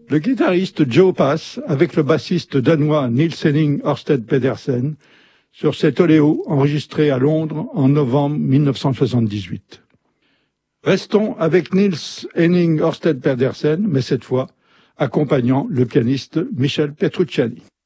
Le guitariste Joe Pass avec le bassiste danois Niels Henning Ørsted Pedersen sur cet Oléo enregistré à Londres en novembre 1978. Restons avec Niels Henning Ørsted Pedersen, mais cette fois accompagnant le pianiste Michel Petrucciani.